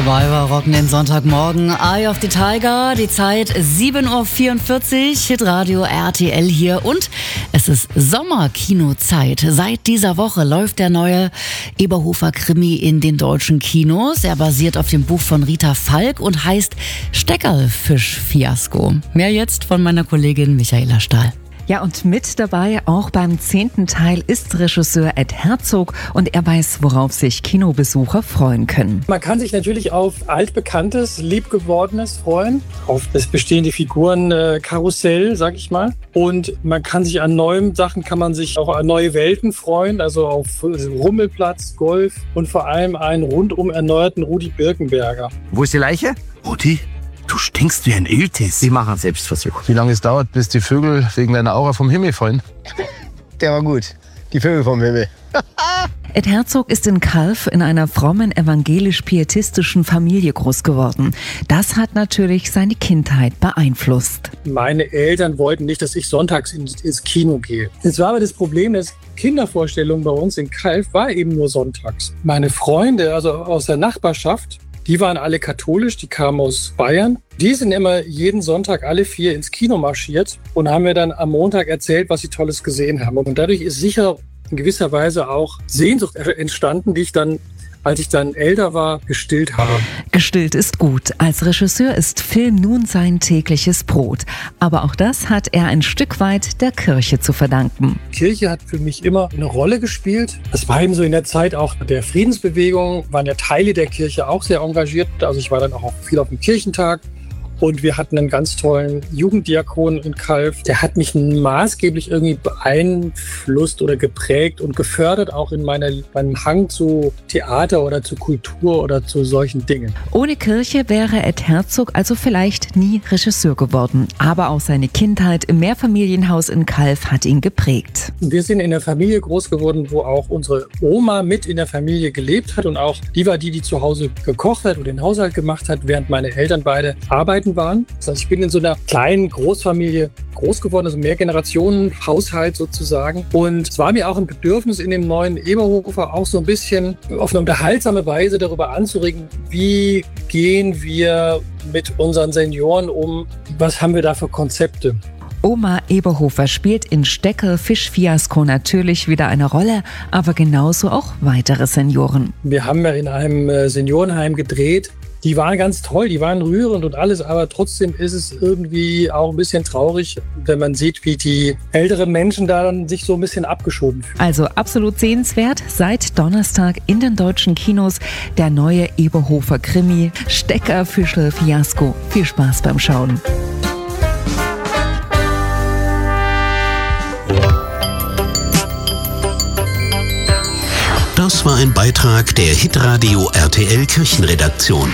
Survivor rocken den Sonntagmorgen. Eye of the Tiger, die Zeit 7.44 Uhr, Hitradio RTL hier und es ist Sommerkinozeit. Seit dieser Woche läuft der neue Eberhofer-Krimi in den deutschen Kinos. Er basiert auf dem Buch von Rita Falk und heißt Steckerfisch-Fiasko. Mehr jetzt von meiner Kollegin Michaela Stahl. Ja, und mit dabei auch beim 10. Teil ist Regisseur Ed Herzog und er weiß, worauf sich Kinobesucher freuen können. Man kann sich natürlich auf altbekanntes, liebgewordenes freuen, auf das bestehende Figurenkarussell, sag ich mal. Und man kann sich an neuen Sachen, kann man sich auch an neue Welten freuen, also auf Rummelplatz, Golf und vor allem einen rundum erneuerten Rudi Birkenberger. Wo ist die Leiche? Rudi? Du stinkst wie ein Iltis. Wir machen einen Selbstversuch. Wie lange es dauert, bis die Vögel wegen deiner Aura vom Himmel fallen? Der war gut. Die Vögel vom Himmel. Ed Herzog ist in Calw in einer frommen evangelisch-pietistischen Familie groß geworden. Das hat natürlich seine Kindheit beeinflusst. Meine Eltern wollten nicht, dass ich sonntags ins Kino gehe. Es war aber das Problem, dass Kindervorstellung bei uns in Calw war eben nur sonntags. Meine Freunde, also aus der Nachbarschaft, die waren alle katholisch, die kamen aus Bayern. Die sind immer jeden Sonntag alle 4 ins Kino marschiert und haben mir dann am Montag erzählt, was sie Tolles gesehen haben. Und dadurch ist sicher in gewisser Weise auch Sehnsucht entstanden, die ich dann, als ich dann älter war, gestillt habe. Gestillt ist gut. Als Regisseur ist Film nun sein tägliches Brot. Aber auch das hat er ein Stück weit der Kirche zu verdanken. Kirche hat für mich immer eine Rolle gespielt. Das war eben so in der Zeit auch der Friedensbewegung, waren ja Teile der Kirche auch sehr engagiert. Also ich war dann auch viel auf dem Kirchentag. Und wir hatten einen ganz tollen Jugenddiakon in Calw. Der hat mich maßgeblich irgendwie beeinflusst oder geprägt und gefördert, auch in meinem Hang zu Theater oder zu Kultur oder zu solchen Dingen. Ohne Kirche wäre Ed Herzog also vielleicht nie Regisseur geworden. Aber auch seine Kindheit im Mehrfamilienhaus in Calw hat ihn geprägt. Wir sind in einer Familie groß geworden, wo auch unsere Oma mit in der Familie gelebt hat und auch die war die zu Hause gekocht hat und den Haushalt gemacht hat, während meine Eltern beide arbeiten waren. Das heißt, ich bin in so einer kleinen Großfamilie groß geworden, also Mehrgenerationen-Haushalt sozusagen. Und es war mir auch ein Bedürfnis, in dem neuen Eberhofer auch so ein bisschen auf eine unterhaltsame Weise darüber anzuregen, wie gehen wir mit unseren Senioren um, was haben wir da für Konzepte. Oma Eberhofer spielt in Steckerfisch-Fiasko natürlich wieder eine Rolle, aber genauso auch weitere Senioren. Wir haben ja in einem Seniorenheim gedreht. Die waren ganz toll, die waren rührend und alles, aber trotzdem ist es irgendwie auch ein bisschen traurig, wenn man sieht, wie die älteren Menschen da dann sich so ein bisschen abgeschoben fühlen. Also absolut sehenswert, seit Donnerstag in den deutschen Kinos der neue Eberhofer-Krimi Steckerfisch-Fiasko. Viel Spaß beim Schauen. Das war ein Beitrag der Hitradio RTL Kirchenredaktion.